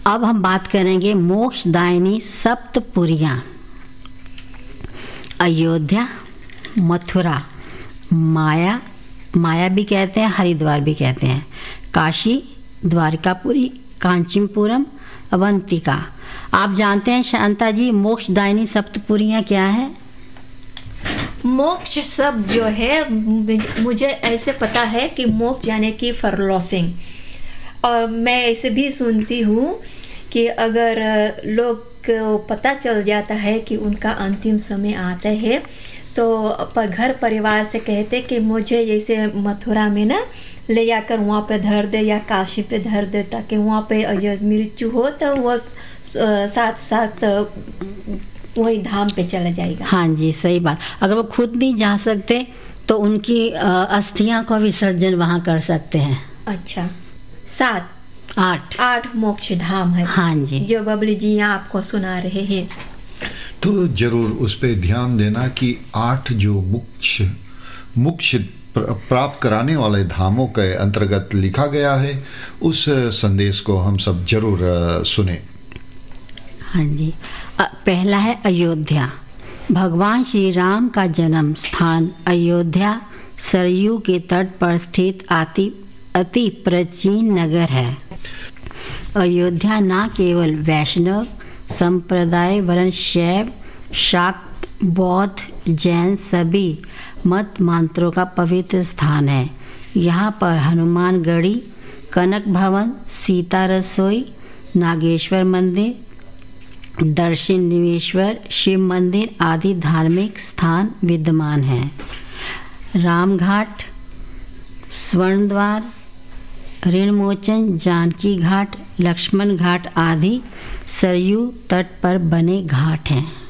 अब हम बात करेंगे मोक्षदायिनी सप्तपुरियां। अयोध्या, मथुरा, माया भी कहते हैं, हरिद्वार भी कहते हैं, काशी, द्वारकापुरी, कांचीपुरम, अवंतिका। आप जानते हैं शांता जी मोक्षदायिनी सप्तपुरियां क्या है? मोक्ष शब्द जो है मुझे ऐसे पता है कि मोक्ष यानी कि फरलॉसिंग, और मैं ऐसे भी सुनती हूँ कि अगर लोग को पता चल जाता है कि उनका अंतिम समय आता है तो घर परिवार से कहते कि मुझे जैसे मथुरा में ना ले जाकर वहाँ पे धर दे या काशी पे धर दे, ताकि वहाँ पे मृत्यु हो तो वो साथ साथ वही धाम पे चला जाएगा। हाँ जी, सही बात। अगर वो खुद नहीं जा सकते तो उनकी अस्थियां का विसर्जन वहाँ कर सकते हैं। अच्छा, 8 मोक्ष धाम है। हाँ जी, जो बबली जी यहाँ आपको सुना रहे हैं। तो जरूर उस पर ध्यान देना कि 8 जो मोक्ष प्राप्त कराने वाले धामों के अंतर्गत लिखा गया है, उस संदेश को हम सब जरूर सुने। हाँ जी, पहला है अयोध्या। भगवान श्री राम का जन्म स्थान अयोध्या सरयू के तट पर स्थित अति प्राचीन नगर है। अयोध्या न केवल वैष्णव संप्रदाय वरन शैव, शाक्त, बौद्ध, जैन सभी मत मांत्रों का पवित्र स्थान है। यहाँ पर हनुमानगढ़ी, कनक भवन, सीता रसोई, नागेश्वर मंदिर, दर्शनीश्वर शिव मंदिर आदि धार्मिक स्थान विद्यमान हैं। रामघाट, स्वर्ण द्वार, ऋणमोचन, जानकी घाट, लक्ष्मण घाट आदि सरयू तट पर बने घाट हैं।